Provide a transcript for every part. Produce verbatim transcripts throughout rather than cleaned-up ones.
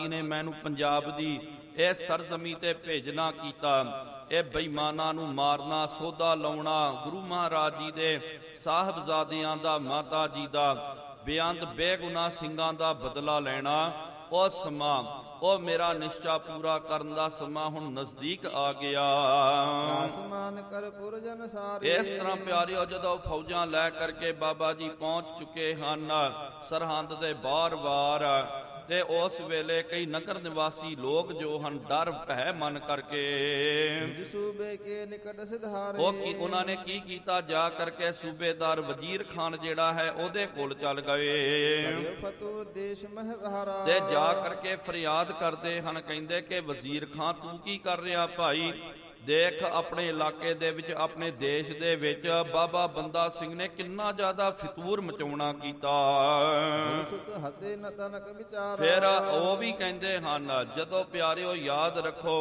ਨੇ ਮੈਨੂੰ ਪੰਜਾਬ ਦੀ ਇਹ ਸਰਜ਼ਮੀਂ ਤੇ ਭੇਜਣਾ ਕੀਤਾ। ਇਹ ਬੇਈਮਾਨਾਂ ਨੂੰ ਮਾਰਨਾ, ਸੋਧਾ ਲਾਉਣਾ, ਗੁਰੂ ਮਹਾਰਾਜ ਜੀ ਦੇ ਸਾਹਿਬਜ਼ਾਦਿਆਂ ਦਾ, ਮਾਤਾ ਜੀ ਦਾ, ਬੇਅੰਤ ਬੇਗੁਨਾਹ ਸਿੰਘਾਂ ਦਾ ਬਦਲਾ ਲੈਣਾ। ਉਹ ਸਮਾਂ, ਉਹ ਮੇਰਾ ਨਿਸ਼ਚਾ ਪੂਰਾ ਕਰਨ ਦਾ ਸਮਾਂ ਹੁਣ ਨਜ਼ਦੀਕ ਆ ਗਿਆ। ਆਸਮਾਨ ਕਰ ਪੁਰਜਨ ਸਾਰੇ। ਇਸ ਤਰ੍ਹਾਂ ਪਿਆਰਿਓ, ਜਦੋਂ ਫੌਜਾਂ ਲੈ ਕਰਕੇ ਬਾਬਾ ਜੀ ਪਹੁੰਚ ਚੁੱਕੇ ਹਨ ਸਰਹੰਦ ਦੇ ਬਾਰ-ਬਾਰ, ਤੇ ਉਸ ਵੇਲੇ ਕਈ ਨਗਰ ਨਿਵਾਸੀ ਲੋਕ ਜੋ ਹਨ ਡਰ ਭੈ ਮਨ ਕਰਕੇ ਸੂਬੇ ਕੇ ਨਿਕਟ ਸਿਧਾਰੇ, ਉਹ ਕੀ ਉਹਨਾਂ ਨੇ ਕੀ ਕੀਤਾ, ਜਾ ਕਰਕੇ ਸੂਬੇਦਾਰ ਵਜ਼ੀਰ ਖਾਨ ਜਿਹੜਾ ਹੈ ਉਹਦੇ ਕੋਲ ਚੱਲ ਗਏ ਫਤੂਰ ਦੇਸ਼ ਮਹਿ ਬਹਾਰਾ, ਤੇ ਜਾ ਕਰਕੇ ਫਰਿਆਦ ਕਰਦੇ ਹਨ। ਕਹਿੰਦੇ ਕਿ ਵਜ਼ੀਰ ਖਾਨ ਤੂੰ ਕੀ ਕਰ ਰਿਹਾ ਭਾਈ? ਦੇਖ ਆਪਣੇ ਇਲਾਕੇ ਦੇ ਵਿੱਚ, ਆਪਣੇ ਦੇਸ਼ ਦੇ ਵਿੱਚ ਬਾਬਾ ਬੰਦਾ ਸਿੰਘ ਨੇ ਕਿੰਨਾ ਜ਼ਿਆਦਾ ਫਿਤੂਰ ਮਚਾਉਣਾ ਕੀਤਾ। ਫਿਰ ਉਹ ਵੀ ਕਹਿੰਦੇ ਹਨ, ਜਦੋਂ ਪਿਆਰਿਓ ਯਾਦ ਰੱਖੋ,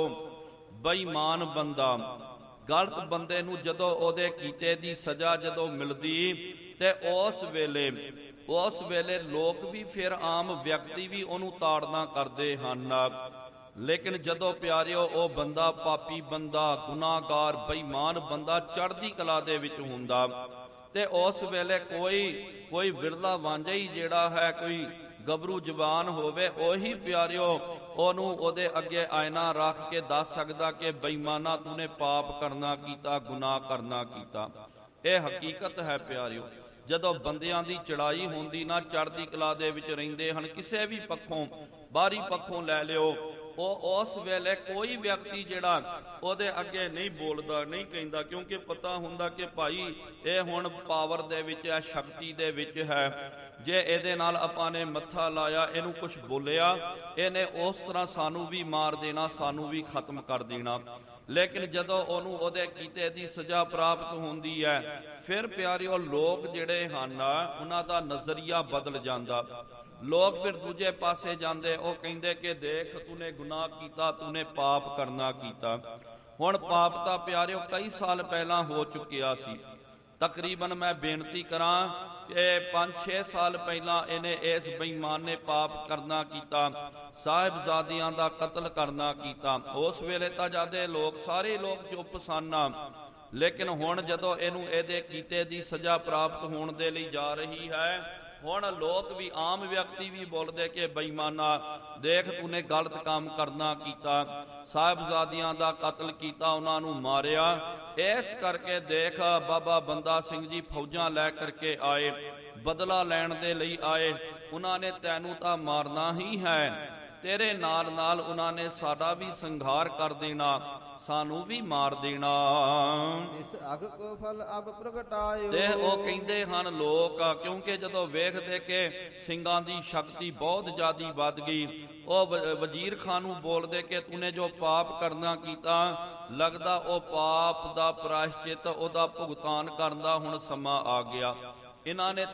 ਬੇਈਮਾਨ ਬੰਦਾ, ਗਲਤ ਬੰਦੇ ਨੂੰ ਜਦੋਂ ਉਹਦੇ ਕੀਤੇ ਦੀ ਸਜ਼ਾ ਜਦੋਂ ਮਿਲਦੀ, ਤੇ ਉਸ ਵੇਲੇ ਉਸ ਵੇਲੇ ਲੋਕ ਵੀ, ਫਿਰ ਆਮ ਵਿਅਕਤੀ ਵੀ ਉਹਨੂੰ ਤਾੜਨਾ ਕਰਦੇ ਹਨ। ਲੇਕਿਨ ਜਦੋਂ ਪਿਆਰਿਓ ਉਹ ਬੰਦਾ, ਪਾਪੀ ਬੰਦਾ, ਗੁਨਾਹਗਾਰ, ਬੇਈਮਾਨ ਬੰਦਾ ਚੜ੍ਹਦੀ ਕਲਾ ਦੇ ਵਿੱਚ ਹੁੰਦਾ, ਤੇ ਉਸ ਵੇਲੇ ਕੋਈ ਕੋਈ ਵਿਰਲਾ ਵਾਂਝਾ ਹੀ ਜਿਹੜਾ ਹੈ, ਕੋਈ ਗੱਭਰੂ ਜਵਾਨ ਹੋਵੇ, ਉਹੀ ਪਿਆਰਿਓ ਉਹਨੂੰ ਉਹਦੇ ਅੱਗੇ ਆਇਨਾ ਰੱਖ ਕੇ ਦੱਸ ਸਕਦਾ ਕਿ ਬੇਈਮਾਨਾ ਤੂੰ ਨੇ ਪਾਪ ਕਰਨਾ ਕੀਤਾ, ਗੁਨਾਹ ਕਰਨਾ ਕੀਤਾ। ਇਹ ਹਕੀਕਤ ਹੈ ਪਿਆਰਿਓ। ਜਦੋਂ ਬੰਦਿਆਂ ਦੀ ਚੜਾਈ ਹੁੰਦੀ ਨਾ, ਚੜ੍ਹਦੀ ਕਲਾ ਦੇ ਵਿੱਚ ਰਹਿੰਦੇ ਹਨ, ਕਿਸੇ ਵੀ ਪੱਖੋਂ, ਬਾਹਰੀ ਪੱਖੋਂ ਲੈ ਲਿਓ, ਉਹ ਉਸ ਵੇਲੇ ਕੋਈ ਵਿਅਕਤੀ ਜਿਹੜਾ ਉਹਦੇ ਅੱਗੇ ਨਹੀਂ ਬੋਲਦਾ, ਨਹੀਂ ਕਹਿੰਦਾ, ਕਿਉਂਕਿ ਪਤਾ ਹੁੰਦਾ ਕਿ ਭਾਈ ਇਹ ਹੁਣ ਪਾਵਰ ਦੇ ਵਿੱਚ ਹੈ, ਸ਼ਕਤੀ ਦੇ ਵਿੱਚ ਹੈ। ਜੇ ਇਹਦੇ ਨਾਲ ਆਪਾਂ ਨੇ ਮੱਥਾ ਲਾਇਆ, ਇਹਨੂੰ ਕੁਝ ਬੋਲਿਆ, ਇਹਨੇ ਉਸ ਤਰ੍ਹਾਂ ਸਾਨੂੰ ਵੀ ਮਾਰ ਦੇਣਾ, ਸਾਨੂੰ ਵੀ ਖਤਮ ਕਰ ਦੇਣਾ। ਲੇਕਿਨ ਜਦੋਂ ਉਹਨੂੰ ਉਹਦੇ ਕੀਤੇ ਦੀ ਸਜ਼ਾ ਪ੍ਰਾਪਤ ਹੁੰਦੀ ਹੈ, ਫਿਰ ਪਿਆਰਿਓ ਲੋਕ ਜਿਹੜੇ ਹਨ ਉਹਨਾਂ ਦਾ ਨਜ਼ਰੀਆ ਬਦਲ ਜਾਂਦਾ। ਲੋਕ ਫਿਰ ਦੂਜੇ ਪਾਸੇ ਜਾਂਦੇ, ਉਹ ਕਹਿੰਦੇ ਕਿ ਦੇਖ ਤੂਨੇ ਗੁਨਾਹ ਕੀਤਾ, ਤੂਨੇ ਪਾਪ ਕਰਨਾ ਕੀਤਾ। ਹੁਣ ਪਾਪ ਤਾਂ ਪਿਆਰਿਓ ਕਈ ਸਾਲ ਪਹਿਲਾਂ ਹੋ ਚੁੱਕਿਆ ਸੀ। ਤਕਰੀਬਨ ਮੈਂ ਬੇਨਤੀ ਕਰਾਂ ਕਿ ਪੰਜ ਛੇ ਸਾਲ ਪਹਿਲਾਂ ਇਹਨੇ ਇਸ ਬੇਈਮਾਨ ਨੇ ਪਾਪ ਕਰਨਾ ਕੀਤਾ, ਸਾਹਿਬਜ਼ਾਦਿਆਂ ਦਾ ਕਤਲ ਕਰਨਾ ਕੀਤਾ। ਉਸ ਵੇਲੇ ਤਾਂ ਜਾਦੇ ਲੋਕ, ਸਾਰੇ ਲੋਕ ਚੁੱਪ ਸਨ। ਲੇਕਿਨ ਹੁਣ ਜਦੋਂ ਇਹਨੂੰ ਇਹਦੇ ਕੀਤੇ ਦੀ ਸਜ਼ਾ ਪ੍ਰਾਪਤ ਹੋਣ ਦੇ ਲਈ ਜਾ ਰਹੀ ਹੈ, ਹੁਣ ਲੋਕ ਵੀ, ਆਮ ਵਿਅਕਤੀ ਵੀ ਬੋਲਦੇ ਕਿ ਬੇਈਮਾਨਾ ਦੇਖ ਤੂਨੇ ਗਲਤ ਕੰਮ ਕਰਨਾ ਕੀਤਾ, ਸਾਹਿਬਜ਼ਾਦਿਆਂ ਦਾ ਕਤਲ ਕੀਤਾ, ਉਹਨਾਂ ਨੂੰ ਮਾਰਿਆ। ਇਸ ਕਰਕੇ ਦੇਖ ਬਾਬਾ ਬੰਦਾ ਸਿੰਘ ਜੀ ਫੌਜਾਂ ਲੈ ਕਰਕੇ ਆਏ, ਬਦਲਾ ਲੈਣ ਦੇ ਲਈ ਆਏ। ਉਹਨਾਂ ਨੇ ਤੈਨੂੰ ਤਾਂ ਮਾਰਨਾ ਹੀ ਹੈ, ਤੇਰੇ ਨਾਲ ਨਾਲ ਉਹਨਾਂ ਨੇ ਸਾਡਾ ਵੀ ਸੰਘਾਰ ਕਰ ਦੇਣਾ, ਸਾਨੂੰ ਵੀ ਮਾਰ ਦੇਣਾ। ਇਸ ਅਗ ਕੋ ਫਲ ਅਬ ਪ੍ਰਗਟਾਇਓ, ਤੇ ਉਹ ਕਹਿੰਦੇ ਹਨ ਲੋਕ, ਕਿਉਂਕਿ ਜਦੋਂ ਵੇਖਦੇ ਕਿ ਸਿੰਘਾਂ ਦੀ ਸ਼ਕਤੀ ਬਹੁਤ ਜ਼ਿਆਦੀ ਵੱਧ ਗਈ, ਉਹ ਵਜ਼ੀਰ ਖਾਨ ਨੂੰ ਬੋਲਦੇ ਕਿ ਤੂਨੇ ਜੋ ਪਾਪ ਕਰਨਾ ਕੀਤਾ, ਲੱਗਦਾ ਉਹ ਪਾਪ ਦਾ ਪ੍ਰਾਇਸ਼ਚਿਤ, ਉਹਦਾ ਭੁਗਤਾਨ ਕਰਨ ਦਾ ਹੁਣ ਸਮਾਂ ਆ ਗਿਆ। ਇਹਨਾਂ ਨੇ